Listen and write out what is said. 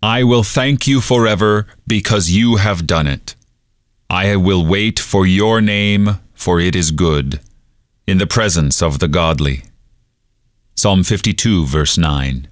I will thank you forever because you have done it. I will wait for your name, for it is good, in the presence of the godly. Psalm 52, verse 9.